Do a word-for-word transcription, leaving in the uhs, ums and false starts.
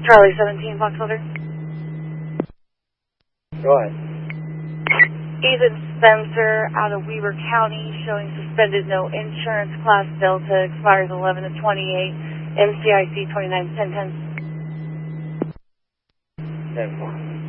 Charlie seventeen, Foxholder. Go ahead. Ethan Spencer out of Weber County, showing suspended no insurance, Class Delta, expires eleven of twenty-eight, M C I C twenty-nine ten ten. ten four.